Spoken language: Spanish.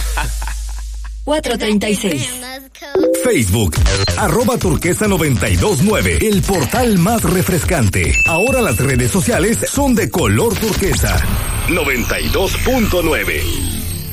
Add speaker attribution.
Speaker 1: 436.
Speaker 2: Facebook, @turquesa929, el portal más refrescante. Ahora las redes sociales son de color turquesa. 92.9.